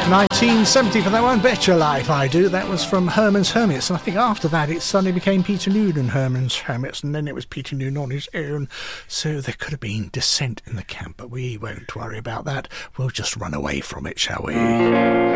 1970 for that one, Bet Your Life I Do. That was from Herman's Hermits, and I think after that it suddenly became Peter Noone and Herman's Hermits, and then it was Peter Noone on his own. So there could have been dissent in the camp, but we won't worry about that. We'll just run away from it, shall we?